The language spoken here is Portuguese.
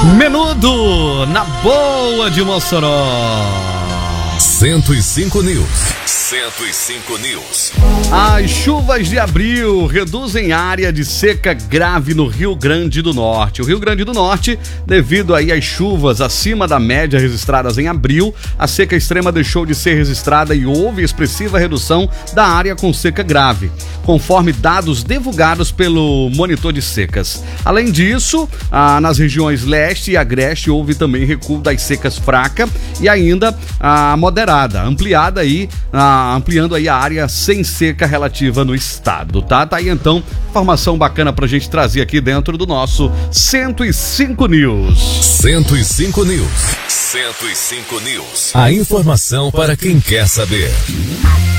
Menudo, na boa de Mossoró. 105 News. 105 News. As chuvas de abril reduzem área de seca grave no Rio Grande do Norte. O Rio Grande do Norte, devido aí às chuvas acima da média registradas em abril, a seca extrema deixou de ser registrada e houve expressiva redução da área com seca grave, conforme dados divulgados pelo Monitor de Secas. Além disso, nas regiões leste e agreste houve também recuo das secas fraca e ainda moderada, ampliando aí a área sem seca relativa no estado, tá? Tá aí então, informação bacana pra gente trazer aqui dentro do nosso 105 News. 105 News. 105 News. A informação para quem quer saber.